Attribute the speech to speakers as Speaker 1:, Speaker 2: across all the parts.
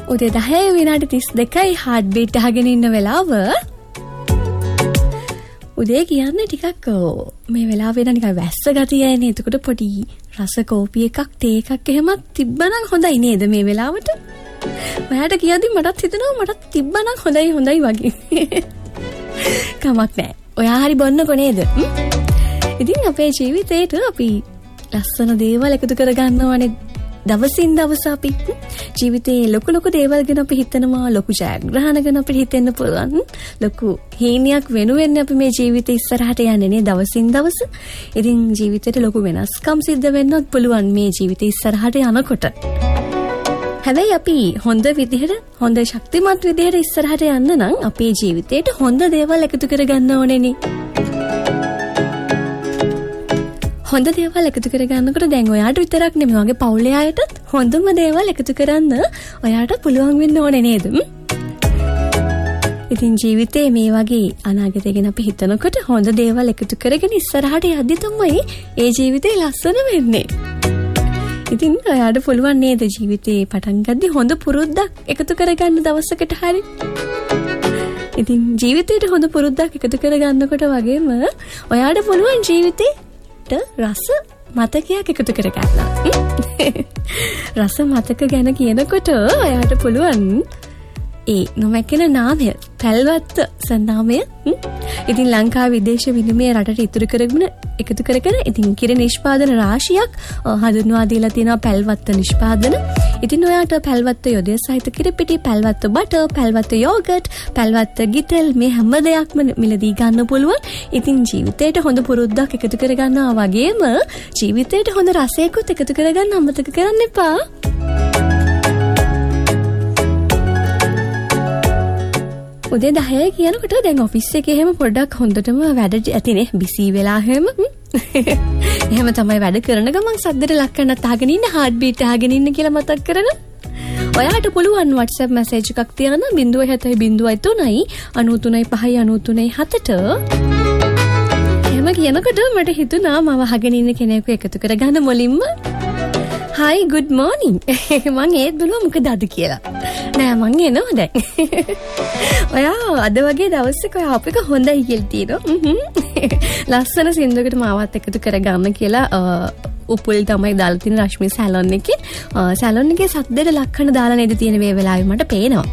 Speaker 1: උදේ 10 විනාඩි 32යි heart beat අහගෙන ඉන්න වෙලාව. උදේ කියන්නේ ටිකක් මේ වෙලාවේ නම් නිකන් වැස්ස ගතියයිනේ. එතකොට පොඩි රස කෝපි එකක් තේ එකක් එහෙමත් තිබ්බනම් හොඳයි නේද මේ වෙලාවට? ඔයාට කියද්දි මටත් හිතෙනවා මටත් තිබ්බනම් හොඳයි වගේ. කමක් නැහැ. ඔයා හරි බොන්නකො නේද? ඉතින් අපේ ජීවිතේට අපි ලස්සන දේවල් එකතු කරගන්නවානේ. දවසින් දවස අපි ජීවිතේ ලොකු දේවල් ගැන අපි හිතනවා, ලොකු ජයග්‍රහණ ගැන අපිට හිතෙන්න පුළුවන්. ලොකු හීනියක් වෙනුවෙන් අපි මේ ජීවිතේ ඉස්සරහට යන්නේ නේ දවසින් දවස. ඉතින් ජීවිතේට ලොකු වෙනස්කම් සිද්ධ වෙන්නත් පුළුවන් මේ ජීවිතේ ඉස්සරහට යනකොට. හැබැයි අපි හොඳ විදිහට, හොඳ ශක්තිමත් විදිහට ඉස්සරහට යන්න නම් අපේ ජීවිතේට හොඳ දේවල් එකතු කරගන්න ඕනේනේ. හොඳ දේවල් එකතු කරගන්නකොට දැන් ඔයාට විතරක් නෙමෙයි වගේ පවුලේ අයටත් හොඳම දේවල් එකතු කරන්න ඔයාට පුළුවන් වෙන්න ඕනේ නේද? ඉතින් ජීවිතේ මේ වගේ අනාගතය ගැන අපි හිතනකොට හොඳ දේවල් එකතු කරගෙන ඉස්සරහට යද්දි තමයි ඒ ජීවිතේ ලස්සන වෙන්නේ. ඉතින් ඔයාට පුළුවන් නේද ජීවිතේ පටන් ගද්දි හොඳ පුරුද්දක් එකතු කරගන්න දවසකට හරි? ඉතින් ජීවිතේට හොඳ පුරුද්දක් එකතු කරගන්නකොට වගේම ඔයාට පුළුවන් ජීවිතේ රස මතකයක් එකතු කරගන්න. රස මතක ගැන කියනකොට ඔයාට පුළුවන් ඒ නොමැකෙන නාමය, පැල්වත්ත සන්නාමය. ඉතින් ලංකාව විදේශ විනිමය රටට එකතු කරගෙන ඉතින් කිරි නිෂ්පාදන රාශියක් හඳුන්වා දීලා තියෙනවා පැල්වත්ත නිෂ්පාදන. ඉතින් ඔයාට පැල්වත්ත යොදය සහිත කිරිපිටි, පැල්වත්ත බටර්, පැල්වත්ත යෝගට්, පැල්වත්ත ගිතෙල් මේ හැම දෙයක්ම මිලදී ගන්න පුළුවන්. ඉතින් ජීවිතේට හොඳ පුරුද්දක් එකතු කරගන්නවා වගේම ජීවිතේට හොඳ රසයකුත් එකතු කරගන්න අමතක කරන්න එපා. උදේ 10 කියනකොට දැන් ඔෆිස් එකේ එහෙම පොඩ්ඩක් හොඳටම වැඩ ඇතිනේ, බිසි වෙලා එහෙම තමයි වැඩ කරන ගමන් සද්දට ලක් කරනත් අහගෙන ඉන්න, heart beat අහගෙන ඉන්න කියලා මතක් කරන. ඔයාට පුළුවන් WhatsApp message එකක් තියන්න 07003 93 5 එහෙම කියනකොට මට හිතුණා මම අහගෙන ඉන්න කෙනෙක්ව එකතු කරගන්න මුලින්ම hi good morning මං ඒත් බලුවා මොකද අද කියලා. නෑ මං එනවා දැන්. ඔයා අද වගේ දවසක ඔයා අපිට හොඳයි කියලා තියෙනවා. ලස්සන සින්දුවකට මාවත් එකතු කරගන්න කියලා උපුල් තමයි දාලා තියෙන රශ්මි සැලොන් එකේ. සැලොන් එකේ සද්දේට ලක්කන දාලා නේද තියෙන මේ වෙලාවේ මට පේනවා.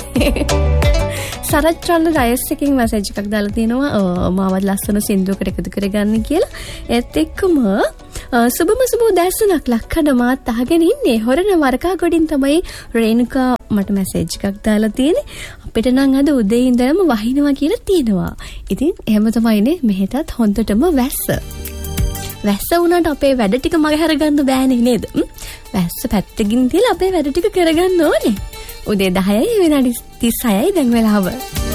Speaker 1: සරච්චන්ද ඩයස් එකකින් මැසේජ් එකක් දාලා තියෙනවා මාවත් ලස්සන සින්දුවකට එකතු කරගන්න කියලා. ඒත් එක්කම සුබම දැස්සනක් ලක්කඩ මාත් අහගෙන ඉන්නේ. හොරන වරකා ගොඩින් තමයි රේණුකා මට මැසේජ් එකක් දාලා තියෙන්නේ. අපිට නම් අද උදේ ඉඳලම වහිනවා කියලා තියෙනවා. ඉතින් එහෙම තමයිනේ මෙහෙටත් හොඳටම වැස්ස. වැස්ස වුණාට අපේ වැඩ ටික මගහැර ගන්න බෑනේ නේද? වැස්ස පැත්තකින් තියලා අපේ වැඩ ටික කරගන්න ඕනේ. උදේ 10 විනාඩි 36යි දැන් වෙලාව.